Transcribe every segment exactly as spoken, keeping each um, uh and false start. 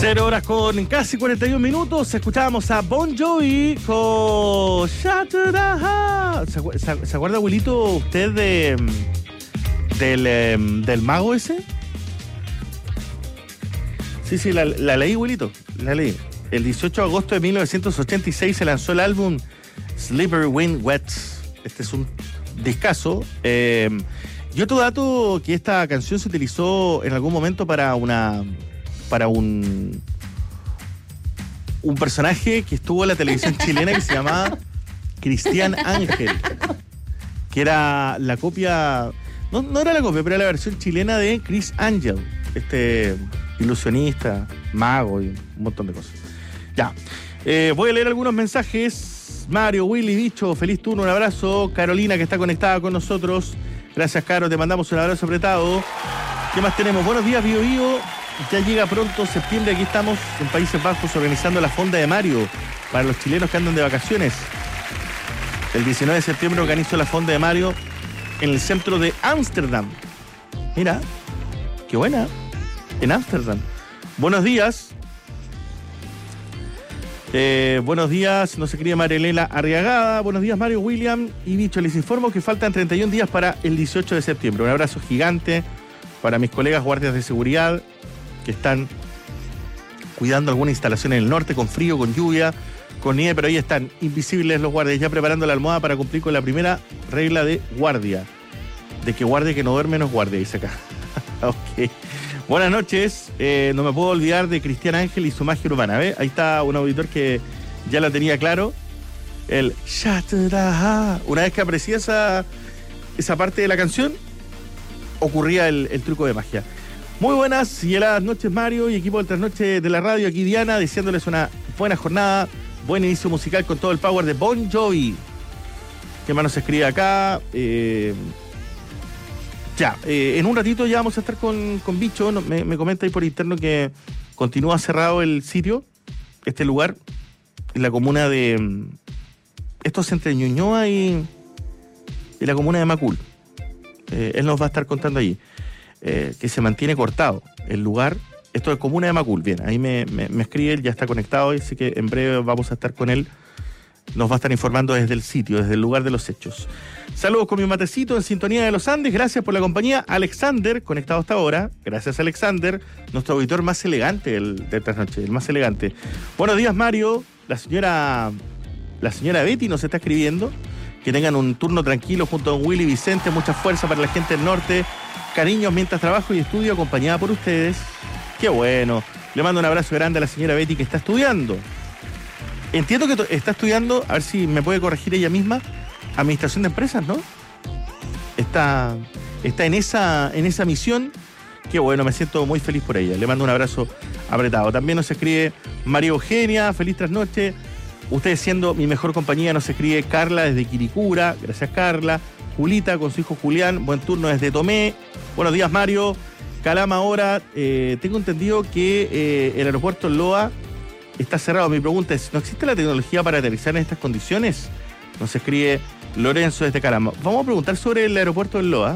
Cero horas con casi cuarenta y un minutos. Escuchábamos a Bon Jovi con Shattered. ¿Se, acu- se, ¿Se acuerda, abuelito, usted de del, del mago ese? Sí, sí, la, la leí, abuelito. La leí. El dieciocho de agosto de mil novecientos ochenta y seis se lanzó el álbum Slippery When Wet. Este es un discazo. Eh, y otro dato, que esta canción se utilizó en algún momento para una... para un un personaje que estuvo en la televisión chilena que se llamaba Cristian Ángel, que era la copia, no, no era la copia, pero era la versión chilena de Chris Angel, este ilusionista, mago y un montón de cosas. Ya, eh, voy a leer algunos mensajes. Mario, Willy, Bicho, feliz turno, un abrazo. Carolina, que está conectada con nosotros. Gracias, Caro, te mandamos un abrazo apretado. ¿Qué más tenemos? Buenos días, Bio Bio. Ya llega pronto septiembre, aquí estamos en Países Bajos organizando la Fonda de Mario para los chilenos que andan de vacaciones. El diecinueve de septiembre organizo la Fonda de Mario en el centro de Ámsterdam. Mira, qué buena, en Ámsterdam. Buenos días. Eh, buenos días, no se quería Marielena Arriagada. Buenos días, Mario, William y Bicho. Les informo que faltan treinta y un días para el dieciocho de septiembre. Un abrazo gigante para mis colegas guardias de seguridad que están cuidando alguna instalación en el norte, con frío, con lluvia, con nieve, pero ahí están invisibles los guardias, ya preparando la almohada para cumplir con la primera regla de guardia. De que guardia que no duerme no es guardia, dice acá. Ok. Buenas noches. Eh, no me puedo olvidar de Cristian Ángel y su magia urbana. ¿Ve? Ahí está un auditor que ya lo tenía claro. El Shattered. Una vez que aprecié esa, esa parte de la canción, ocurría el, el truco de magia. Muy buenas y heladas noches, Mario y equipo de Trasnoche de la radio. Aquí Diana, deseándoles una buena jornada, buen inicio musical con todo el power de Bon Jovi. ¿Qué más nos escribe acá? Eh, ya, eh, en un ratito ya vamos a estar con, con Bicho. No, me, me comenta ahí por interno que continúa cerrado el sitio, este lugar, en la comuna de... Esto es entre Ñuñoa y, y la comuna de Macul. Eh, él nos va a estar contando allí. Eh, que se mantiene cortado el lugar. Esto es comuna de Macul. Bien, ahí me, me, me escribe, él ya está conectado, así que en breve vamos a estar con él. Nos va a estar informando desde el sitio, desde el lugar de los hechos. Saludos con mi matecito en sintonía de los Andes. Gracias por la compañía. Alexander, conectado hasta ahora. Gracias, Alexander, nuestro auditor más elegante del, de esta noche, el más elegante. Buenos días, Mario. La señora, la señora Betty nos está escribiendo. Que tengan un turno tranquilo junto con Willy Vicente. Mucha fuerza para la gente del norte. Cariños mientras trabajo y estudio, acompañada por ustedes. Qué bueno. Le mando un abrazo grande a la señora Betty, que está estudiando. Entiendo que está estudiando, a ver si me puede corregir ella misma, administración de empresas, ¿no? Está, está en esa, en esa misión. Qué bueno, me siento muy feliz por ella. Le mando un abrazo apretado. También nos escribe María Eugenia, feliz trasnoche. Ustedes siendo mi mejor compañía, nos escribe Carla desde Quiricura. Gracias, Carla. Julita con su hijo Julián, buen turno desde Tomé. Buenos días, Mario. Calama ahora, eh, tengo entendido que eh, el aeropuerto en Loa está cerrado. Mi pregunta es, ¿no existe la tecnología para aterrizar en estas condiciones? Nos escribe Lorenzo desde Calama. Vamos a preguntar sobre el aeropuerto en Loa.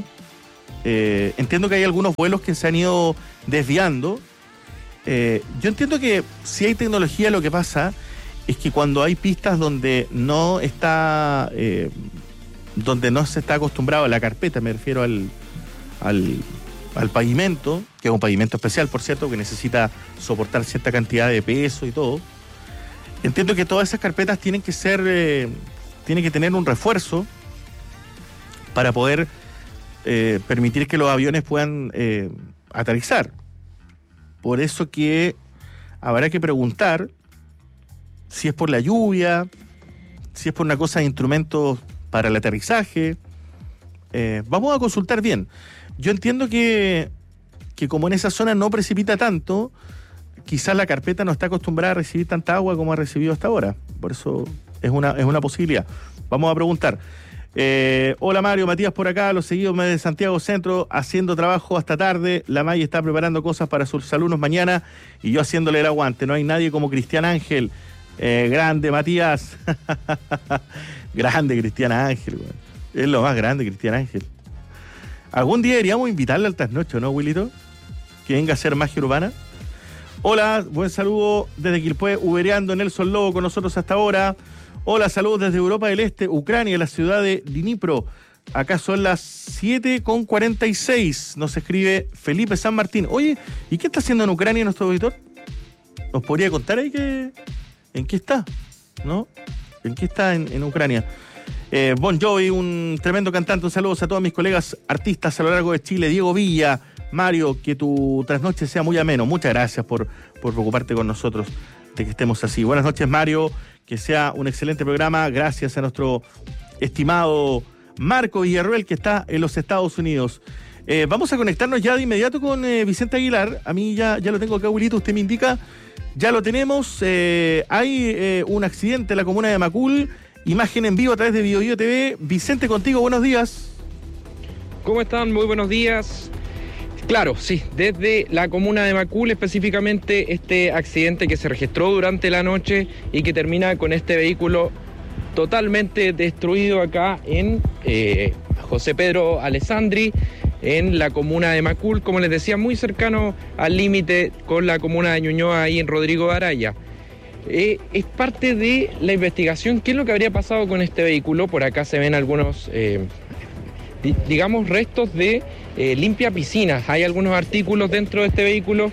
Eh, entiendo que hay algunos vuelos que se han ido desviando. Eh, yo entiendo que si hay tecnología, lo que pasa es que cuando hay pistas donde no está... Eh, donde no se está acostumbrado a la carpeta, me refiero al, al, al pavimento, que es un pavimento especial, por cierto, que necesita soportar cierta cantidad de peso y todo. Entiendo que todas esas carpetas tienen que ser, eh, tienen que tener un refuerzo para poder eh, permitir que los aviones puedan eh, aterrizar. Por eso que habrá que preguntar si es por la lluvia, si es por una cosa de instrumentos para el aterrizaje. Eh, vamos a consultar bien. Yo entiendo que, que como en esa zona no precipita tanto, quizás la carpeta no está acostumbrada a recibir tanta agua como ha recibido hasta ahora. Por eso es una, es una posibilidad. Vamos a preguntar. Eh, hola Mario, Matías por acá, los seguidos de Santiago Centro, haciendo trabajo hasta tarde. La May está preparando cosas para sus alumnos mañana y yo haciéndole el aguante. No hay nadie como Cristian Ángel. Eh, grande, Matías. Grande, Cristian Ángel. Güey. Es lo más grande, Cristian Ángel. Algún día deberíamos invitarle al trasnocho, ¿no, Wilito? Que venga a hacer magia urbana. Hola, buen saludo desde Quilpué, ubereando Nelson Lobo con nosotros hasta ahora. Hola, saludos desde Europa del Este, Ucrania, la ciudad de Dnipro. Acá son las siete con cuarenta y seis. Nos escribe Felipe San Martín. Oye, ¿y qué está haciendo en Ucrania nuestro auditor? ¿Nos podría contar ahí que, en qué está? ¿No? ¿En qué está en, en Ucrania? Eh, Bon Jovi, un tremendo cantante. Un saludo a todos mis colegas artistas a lo largo de Chile. Diego Villa, Mario, que tu trasnoche sea muy ameno. Muchas gracias por, por preocuparte con nosotros de que estemos así. Buenas noches, Mario. Que sea un excelente programa. Gracias a nuestro estimado Marco Villarroel, que está en los Estados Unidos. Eh, vamos a conectarnos ya de inmediato con eh, Vicente Aguilar. A mí ya, ya lo tengo acá, Wilito. Usted me indica. Ya lo tenemos. Eh, hay eh, un accidente en la comuna de Macul. Imagen en vivo a través de Bio Bio T V. Vicente, contigo. Buenos días. ¿Cómo están? Muy buenos días. Claro, sí, desde la comuna de Macul, específicamente este accidente que se registró durante la noche y que termina con este vehículo totalmente destruido acá en eh, José Pedro Alessandri, en la comuna de Macul, como les decía, muy cercano al límite con la comuna de Ñuñoa, ahí en Rodrigo de Araya. Eh, es parte de la investigación, qué es lo que habría pasado con este vehículo. Por acá se ven algunos, eh, di- digamos, restos de eh, limpia piscinas. Hay algunos artículos dentro de este vehículo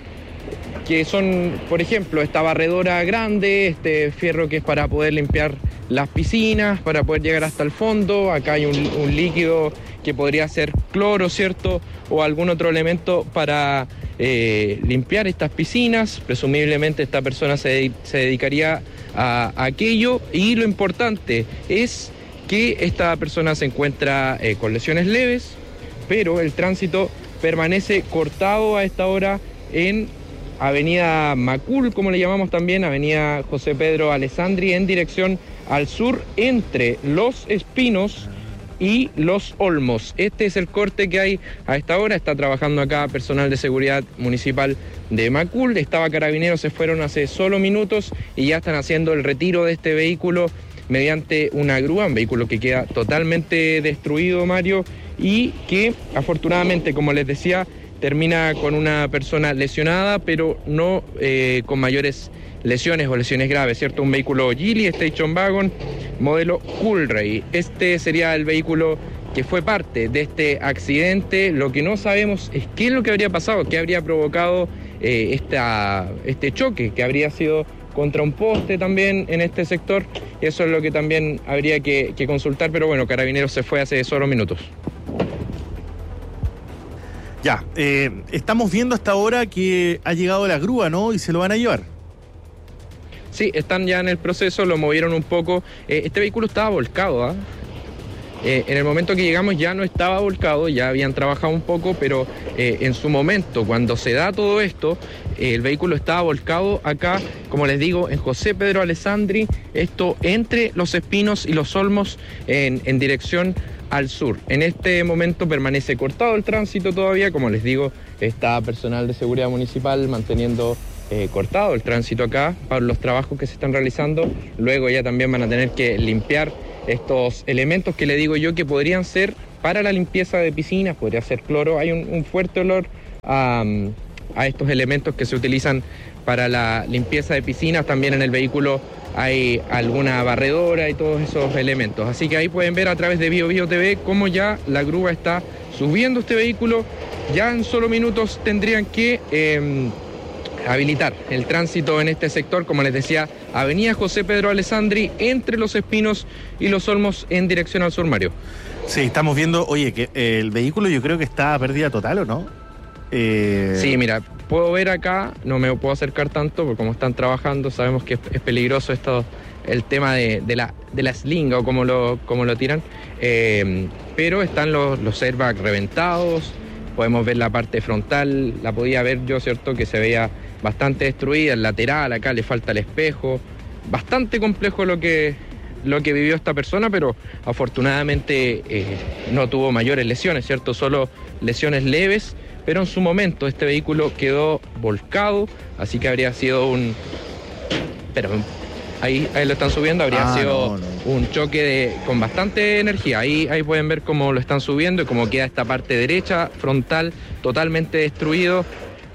que son, por ejemplo, esta barredora grande, este fierro que es para poder limpiar las piscinas, para poder llegar hasta el fondo. Acá hay un, un líquido que podría ser cloro, ¿cierto? O algún otro elemento para eh, limpiar estas piscinas. Presumiblemente esta persona se, se dedicaría a, a aquello. Y lo importante es que esta persona se encuentra eh, con lesiones leves, pero el tránsito permanece cortado a esta hora en Avenida Macul, como le llamamos también, Avenida José Pedro Alessandri, en dirección al sur, entre Los Espinos y Los Olmos. Este es el corte que hay a esta hora. Está trabajando acá personal de seguridad municipal de Macul. Estaba Carabineros, se fueron hace solo minutos y ya están haciendo el retiro de este vehículo mediante una grúa, un vehículo que queda totalmente destruido, Mario, y que afortunadamente, como les decía, termina con una persona lesionada, pero no eh, con mayores lesiones o lesiones graves, ¿cierto? Un vehículo Geely Station Wagon, modelo Coolray. Este sería el vehículo que fue parte de este accidente. Lo que no sabemos es qué es lo que habría pasado, qué habría provocado eh, esta, este choque, que habría sido contra un poste también en este sector. Eso es lo que también habría que, que consultar, pero bueno, Carabineros se fue hace solo minutos. Ya, eh, estamos viendo hasta ahora que ha llegado la grúa, ¿no? Y se lo van a llevar. Sí, están ya en el proceso, lo movieron un poco. Eh, este vehículo estaba volcado, ¿ah? Eh, en el momento que llegamos ya no estaba volcado, ya habían trabajado un poco, pero eh, en su momento, cuando se da todo esto, eh, el vehículo estaba volcado acá, como les digo, en José Pedro Alessandri, esto entre Los Espinos y Los Olmos, en, en dirección al sur. En este momento permanece cortado el tránsito todavía, como les digo, está personal de seguridad municipal manteniendo eh, cortado el tránsito acá para los trabajos que se están realizando. Luego ya también van a tener que limpiar estos elementos que le digo yo que podrían ser para la limpieza de piscinas, podría ser cloro. Hay un, un fuerte olor a, a estos elementos que se utilizan para la limpieza de piscinas. También en el vehículo hay alguna barredora y todos esos elementos. Así que ahí pueden ver a través de Bio Bio T V cómo ya la grúa está subiendo este vehículo. Ya en solo minutos tendrían que eh, habilitar el tránsito en este sector, como les decía, Avenida José Pedro Alessandri, entre Los Espinos y Los Olmos, en dirección al sur, Mario. Sí, estamos viendo, oye, que eh, el vehículo yo creo que está a pérdida total, ¿o no? Eh... Sí, mira, puedo ver acá, no me puedo acercar tanto, porque como están trabajando, sabemos que es, es peligroso esto, el tema de, de, la, de la slinga o como lo, como lo tiran, eh, pero están los, los airbags reventados, podemos ver la parte frontal, la podía ver yo, ¿cierto?, que se veía bastante destruida, el lateral, acá le falta el espejo, bastante complejo lo que, lo que vivió esta persona, pero afortunadamente eh, no tuvo mayores lesiones, ¿cierto?, solo lesiones leves. Pero en su momento este vehículo quedó volcado, así que habría sido un... Pero ahí, ahí lo están subiendo, habría ah, sido no, no. un choque de, con bastante energía. Ahí, ahí pueden ver cómo lo están subiendo y cómo queda esta parte derecha, frontal, totalmente destruido.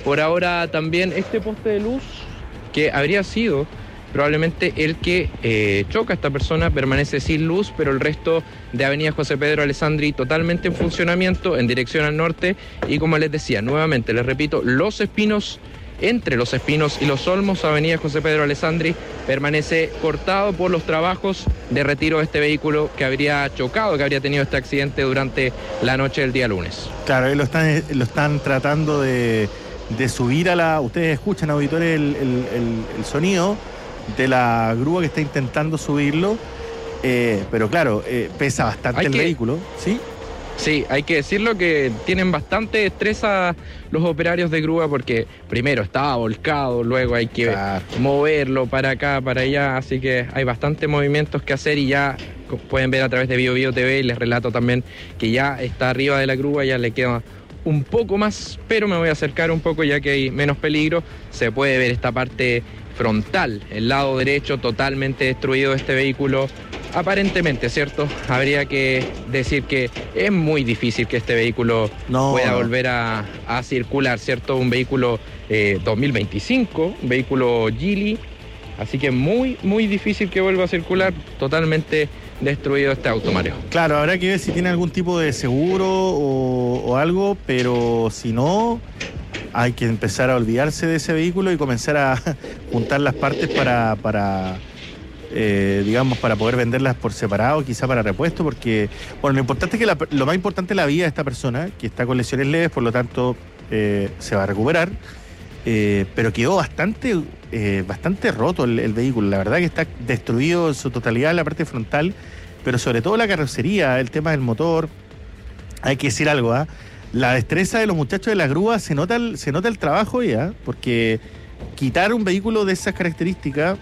por ahora también este poste de luz, que habría sido probablemente el que eh, choca a esta persona, permanece sin luz, pero el resto de avenida José Pedro Alessandri totalmente en funcionamiento en dirección al norte. Y como les decía, nuevamente les repito, Los Espinos, entre Los Espinos y Los Olmos, avenida José Pedro Alessandri, permanece cortado por los trabajos de retiro de este vehículo que habría chocado, que habría tenido este accidente durante la noche del día lunes. Claro, lo están, lo están tratando de, de subir a la... Ustedes escuchan, auditores, el, el, el, el sonido de la grúa que está intentando subirlo, eh, pero claro, eh, pesa bastante hay el que, vehículo, ¿sí? Sí, hay que decirlo que tienen bastante destreza los operarios de grúa, porque primero estaba volcado, luego hay que claro. moverlo para acá, para allá, así que hay bastantes movimientos que hacer y ya pueden ver a través de Bio Bio T V, y les relato también que ya está arriba de la grúa, ya le queda un poco más, pero me voy a acercar un poco ya que hay menos peligro. Se puede ver esta parte frontal, el lado derecho totalmente destruido de este vehículo, aparentemente, ¿cierto? Habría que decir que es muy difícil que este vehículo no, pueda no. volver a, a circular, ¿cierto? Un vehículo eh, dos mil veinticinco, un vehículo Geely, así que muy, muy difícil que vuelva a circular, totalmente destruido este auto, Mario. Claro, habrá que ver si tiene algún tipo de seguro o, o algo, pero si no, hay que empezar a olvidarse de ese vehículo y comenzar a juntar las partes para, para eh, digamos, para poder venderlas por separado, quizá para repuesto, porque, bueno, lo importante es que la, lo más importante es la vida de esta persona, que está con lesiones leves, por lo tanto, eh, se va a recuperar, eh, pero quedó bastante, eh, bastante roto el, el vehículo. La verdad que está destruido en su totalidad la parte frontal, pero sobre todo la carrocería, el tema del motor. Hay que decir algo, ¿ah? ¿eh? La destreza de los muchachos de la grúa, se nota el, se nota el trabajo ya, porque quitar un vehículo de esas características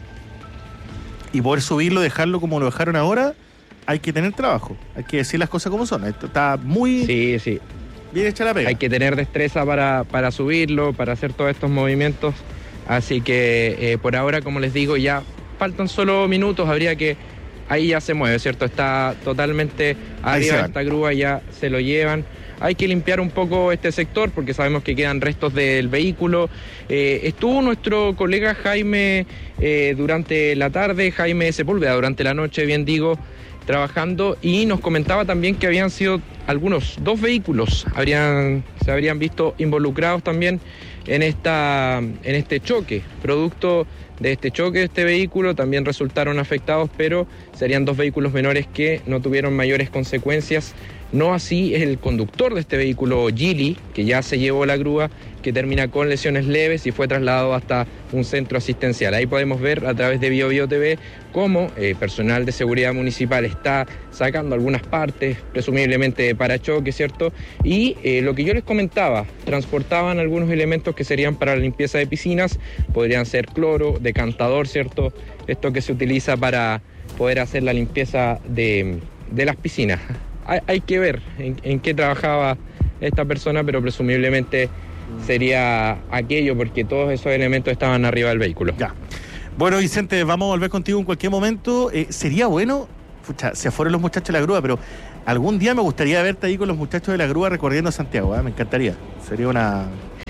y poder subirlo, dejarlo como lo dejaron ahora, hay que tener trabajo, hay que decir las cosas como son. Esto está muy sí, sí. bien hecha la pega. Hay que tener destreza para, para subirlo, para hacer todos estos movimientos, así que eh, por ahora, como les digo, ya faltan solo minutos, habría que... Ahí ya se mueve, ¿cierto? Está totalmente arriba de esta grúa, ya se lo llevan. Hay que limpiar un poco este sector porque sabemos que quedan restos del vehículo. Eh, estuvo nuestro colega Jaime eh, durante la tarde, Jaime Sepúlveda, durante la noche, bien digo, trabajando, y nos comentaba también que habían sido algunos, dos vehículos, habrían, se habrían visto involucrados también en, esta, en este choque. Producto de este choque de este vehículo también resultaron afectados, pero serían dos vehículos menores que no tuvieron mayores consecuencias. No así es el conductor de este vehículo Geely, que ya se llevó la grúa, que termina con lesiones leves y fue trasladado hasta un centro asistencial. Ahí podemos ver a través de Bio Bio T V cómo eh, personal de seguridad municipal está sacando algunas partes, presumiblemente de parachoque, ¿cierto? Y eh, lo que yo les comentaba, transportaban algunos elementos que serían para la limpieza de piscinas, podrían ser cloro, decantador, ¿cierto? Esto que se utiliza para poder hacer la limpieza de, de las piscinas. Hay, hay que ver en, en qué trabajaba esta persona, pero presumiblemente sería aquello, porque todos esos elementos estaban arriba del vehículo. Ya. Bueno, Vicente, vamos a volver contigo en cualquier momento. Eh, sería bueno, pucha, se fueron los muchachos de la grúa, pero algún día me gustaría verte ahí con los muchachos de la grúa recorriendo Santiago, ¿eh? Me encantaría. Sería una...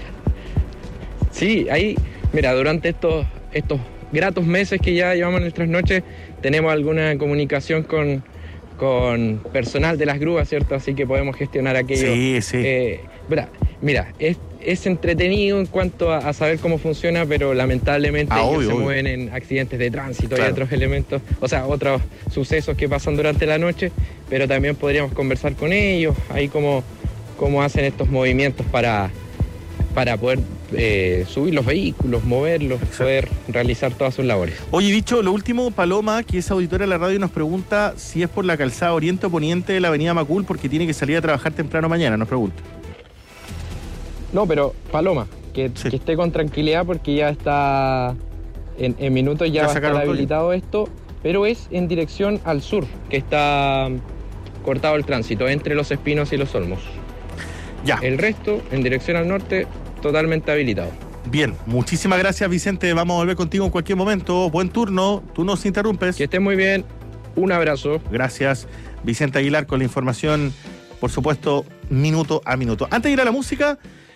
Sí, ahí, mira, durante estos, estos gratos meses que ya llevamos nuestras noches, tenemos alguna comunicación con... con personal de las grúas, ¿cierto? Así que podemos gestionar aquello. Sí, sí. Eh, mira, mira es, es entretenido en cuanto a, a saber cómo funciona, pero lamentablemente ah, ellos obvio, se obvio. mueven en accidentes de tránsito claro. y otros elementos, o sea, otros sucesos que pasan durante la noche, pero también podríamos conversar con ellos, ahí cómo, cómo hacen estos movimientos para, para poder eh, subir los vehículos, moverlos, exacto. poder realizar todas sus labores. Oye, dicho lo último, Paloma, que es auditora de la radio, nos pregunta si es por la calzada oriente o poniente de la avenida Macul, porque tiene que salir a trabajar temprano mañana, nos pregunta. No, pero Paloma, que, sí. que esté con tranquilidad porque ya está en, en minutos, ya, ya va a estar habilitado esto, pero es en dirección al sur, que está cortado el tránsito entre Los Espinos y Los Olmos. Ya. El resto, en dirección al norte, totalmente habilitado. Bien, muchísimas gracias, Vicente. Vamos a volver contigo en cualquier momento. Buen turno, tú nos interrumpes. Que estés muy bien. Un abrazo. Gracias, Vicente Aguilar, con la información, por supuesto, minuto a minuto. Antes de ir a la música,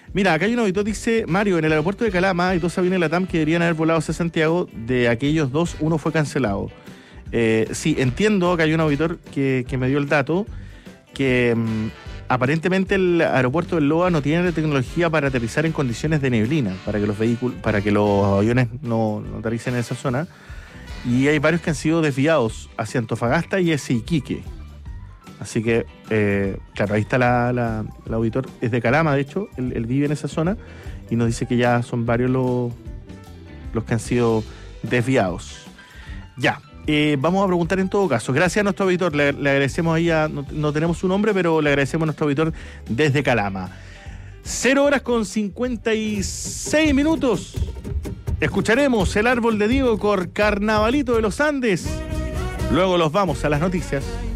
Mira, acá hay un auditor, dice Mario, en el aeropuerto de Calama hay dos aviones LATAM que deberían haber volado hacia Santiago. De aquellos dos, uno fue cancelado. Eh, sí, entiendo que hay un auditor que, que me dio el dato que mmm, aparentemente el aeropuerto del Loa no tiene la tecnología para aterrizar en condiciones de neblina, para que los vehículos, para que los aviones no, no aterricen en esa zona. Y hay varios que han sido desviados hacia Antofagasta y hacia Iquique. Así que, eh, claro, ahí está la, la, el auditor, es de Calama, de hecho, él, él vive en esa zona y nos dice que ya son varios los, los que han sido desviados. Ya, eh, vamos a preguntar en todo caso. Gracias a nuestro auditor, le, le agradecemos ahí a, no, no tenemos su nombre, pero le agradecemos a nuestro auditor desde Calama. Cero horas con cincuenta y seis minutos. Escucharemos El Árbol de Diego con Carnavalito de los Andes. Luego los vamos a las noticias.